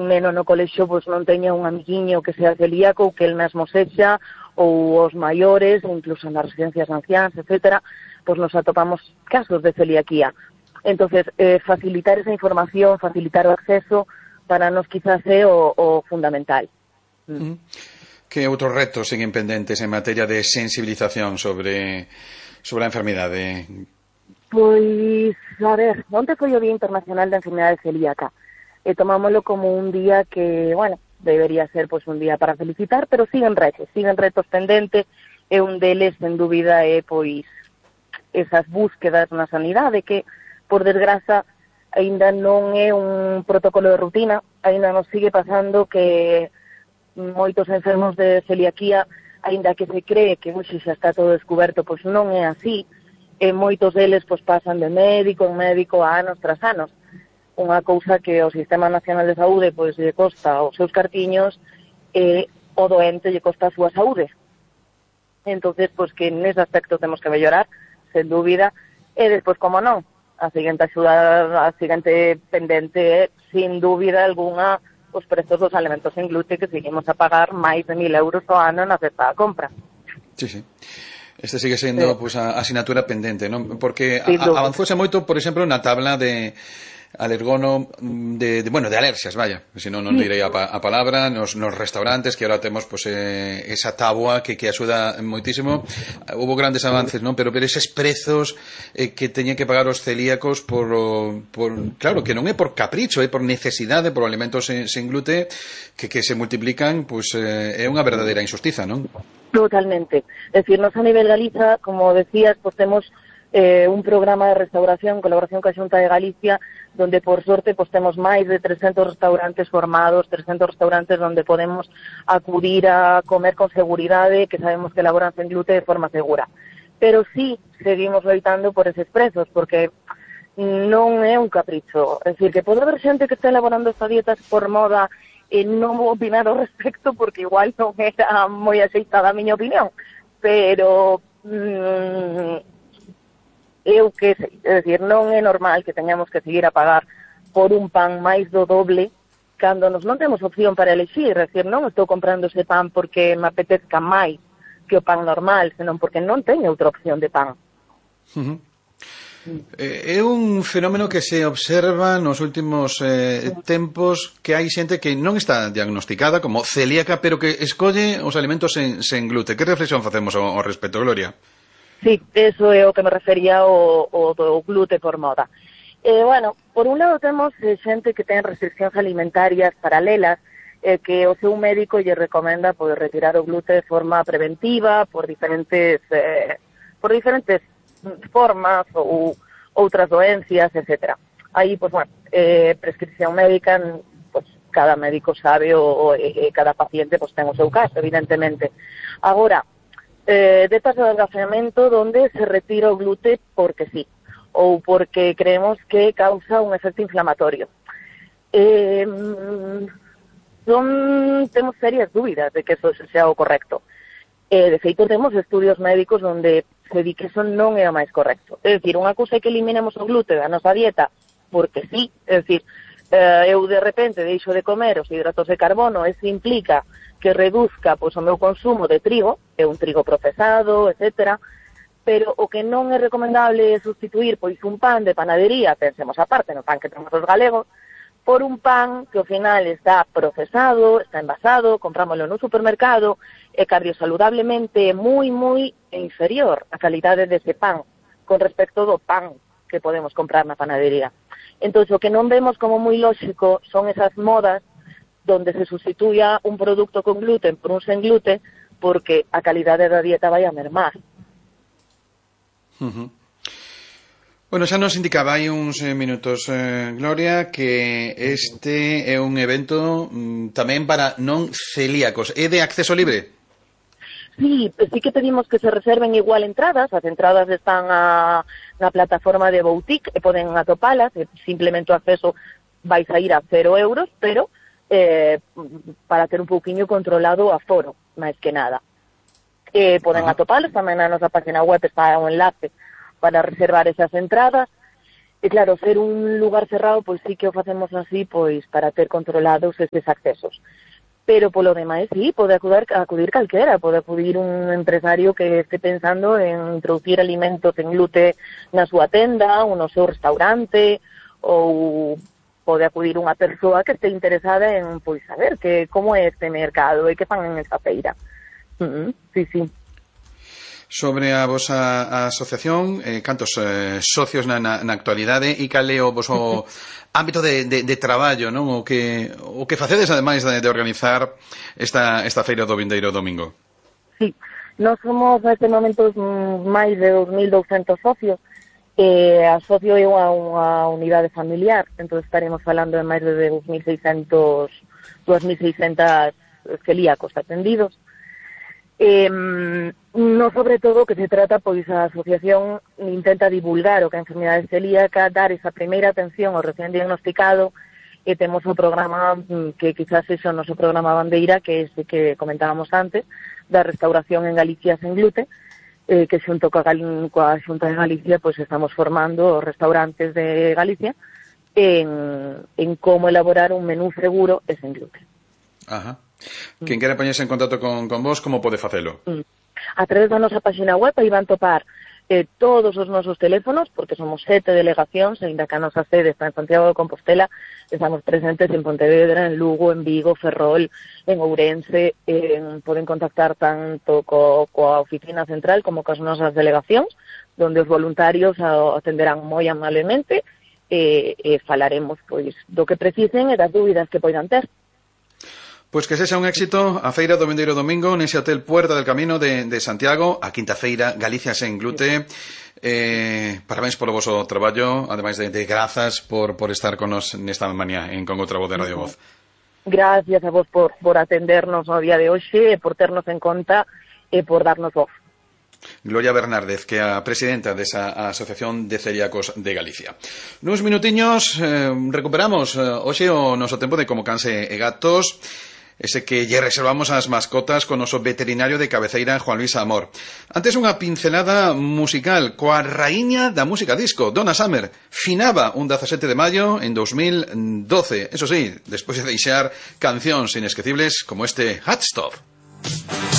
neno no colexo pois non teña un amiguiño que sea celíaco ou que el mesmo sexa, ou os maiores, incluso nas residencias anciáns, etcétera, pois nos atopamos casos de celiaquía. Entonces, facilitar esa información, facilitar o acceso, para nos quizás é o fundamental. Que outros retos siguen pendentes en materia de sensibilización sobre a enfermidade? Pois, a ver, onte foi o Día Internacional da Enfermidade Celíaca, e tomámoslo como un día que, bueno, debería ser pois un día para felicitar, pero siguen retos pendentes, e un deles, sen dúbida, é pois esas búsquedas na sanidade que, por desgraza, aínda non é un protocolo de rutina, aínda nos sigue pasando que moitos enfermos de celiaquía, aínda que se cree que hoxe xa está todo descoberto, pois non é así, e moitos deles pois pasan de médico en médico anos tras anos. Unha cousa que o Sistema Nacional de Saúde pois lle costa os seus cartiños e o doente lle costa a súa saúde. Entonces, pois que nese aspecto temos que mellorar, sen dúbida, e despois, como non, a seguinte axuda, a seguinte pendente é, sin dúbida alguna, os prezos dos alimentos en glute, que seguimos a pagar máis de 1.000 euros ao ano na cesta da compra. Sí. Este sigue sendo pues, a asignatura pendente, non? Porque avanzouse moito, por exemplo, na tabla de alergono de alerxias, vaya, senón non direi a palabra, nos restaurantes, que agora temos pues, esa táboa que axuda moitísimo. Hubo grandes avances, non? Pero eses prezos que teñen que pagar os celíacos por claro, que non é por capricho, é por necesidade, por alimentos sen glute que se multiplican, pues é unha verdadeira injustiza, non? Totalmente. Es decir, nos a nivel Galiza, como decías, pues temos un programa de restauración, colaboración coa Xunta de Galicia, donde por sorte pues temos máis de 300 restaurantes formados, 300 restaurantes donde podemos acudir a comer con seguridade, que sabemos que elaboran sen glute de forma segura. Pero sí seguimos loitando por eses prezos, porque non é un capricho. Es decir, que pode haber xente que está elaborando estas dietas por moda e non vou opinar ao respecto porque igual non era moi axeitada a miña opinión, pero eu que sei, é dicir, non é normal que teñamos que seguir a pagar por un pan máis do doble cando nos non temos opción para elegir, é dicir, non estou comprando ese pan porque me apetezca máis que o pan normal, senón porque non teño outra opción de pan. É un fenómeno que se observa nos últimos tempos, que hai xente que non está diagnosticada como celíaca, pero que escolle os alimentos sen glute. Que reflexión facemos ao respecto, Gloria? Sí, eso é o que me refería o do glute por moda. Bueno, por un lado temos xente que ten restriccións alimentarias paralelas, que o seu médico lle recomenda poder retirar o glute de forma preventiva por diferentes formas ou outras doencias, etcétera. Aí, pues, bueno, prescripción médica, pues, cada médico sabe cada paciente pues, ten o seu caso, evidentemente. Agora, dietas de adelgazamiento donde se retira o glute porque sí, ou porque creemos que causa un efecto inflamatorio. Temos serias dúbidas de que eso sea o correcto. De feito, temos estudios médicos onde se di que eso non é o máis correcto. É dicir, unha cousa é que eliminemos o glute da nosa dieta porque sí, é dicir, eu de repente deixo de comer os hidratos de carbono, eso implica que reduzca pois, o meu consumo de trigo, é un trigo procesado, etcétera, pero o que non é recomendable é sustituir pois un pan de panadería, pensemos aparte no pan que temos os galegos, por un pan que ao final está procesado, está envasado, comprámoslo no supermercado, e cardiosaludablemente é moi inferior a calidade dese pan con respecto do pan que podemos comprar na panadería. Entón, o que non vemos como moi lógico son esas modas donde se sustituya un produto con gluten por un sen gluten porque a calidade da dieta vai a mermar. Bueno, xa nos indicaba hai uns minutos, Gloria, que este é un evento tamén para non celíacos. É de acceso libre? Sí que pedimos que se reserven igual entradas. As entradas están na plataforma de Boutique e poden atopalas, simplemente o acceso vai sair a 0 euros, pero para ter un pouquiño controlado o aforo, máis que nada. Poden atopalas, tamén na nosa página web está o enlace para reservar esas entradas. E claro, ser un lugar cerrado, pois sí que o facemos así, pois para ter controlados estes accesos. Pero polo demais, sí, pode acudir calquera, pode acudir un empresario que este pensando en introducir alimentos en glute na súa tenda, ou no seu restaurante, ou pode acudir unha persoa que este interesada en, pois, saber como é este mercado e que fan en esta feira. Sí, sí. Sobre a vosa asociación, cantos socios na actualidade e cal é o voso ámbito de traballo, non? O que facedes ademais de organizar esta feira do vindeiro domingo? Sí, nós somos neste momento máis de 2.200 socios. A socio é unha unidade familiar, entón estaremos falando de máis de 2.600 celíacos atendidos. No, sobre todo, que se trata, pois a asociación intenta divulgar o que a enfermidade celíaca, dar esa primeira atención ao recién diagnosticado, e temos o programa que quizás é o noso programa bandeira, que é ese que comentábamos antes, da restauración en Galicia sen glute, que xunto coa Xunta de Galicia pois estamos formando os restaurantes de Galicia en como elaborar un menú seguro e sen glute. Ajá. Quen quere poñerse en contacto con vos, como pode facelo? A través da nosa página web aí van topar todos os nosos teléfonos, porque somos 7 delegacións, ainda que a nosa sede está en Santiago de Compostela, estamos presentes en Pontevedra, en Lugo, en Vigo, Ferrol, en Ourense, poden contactar tanto coa oficina central como coas nosas delegacións, donde os voluntarios atenderán moi amablemente e falaremos pois do que precisen e das dúbidas que poidan ter. Pois que sexa un éxito a feira do vindeiro domingo nese hotel Puerta del Camino de Santiago, a quinta feira Galicia sen glute. Parabéns polo voso traballo, ademais de grazas por estar con nos nesta mañá en Con outra voz de Radio Voz. Gracias a vos por atendernos no día de hoxe, por ternos en conta e por darnos voz. Gloria Bernárdez, que é a presidenta desa Asociación de Celíacos de Galicia. Nuns minutiños recuperamos hoxe o noso tempo de Como Canse e Gatos, ese que lle reservamos as mascotas con o noso veterinario de cabeceira, Juan Luis Amor. Antes unha pincelada musical coa raíña da música disco, Donna Summer. Finaba un 17 de maio en 2012. Eso sí, despois de deixar cancións inesquecibles como este Hot Stuff.